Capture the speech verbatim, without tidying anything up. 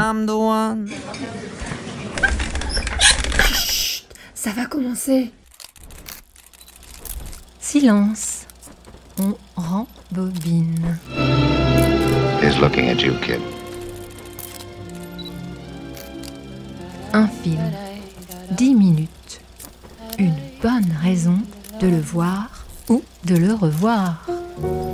I'm the one. Chut, ça va commencer. Silence. On rembobine. He's looking at you, kid. Un film. Dix minutes. Une bonne raison de le voir ou de le revoir.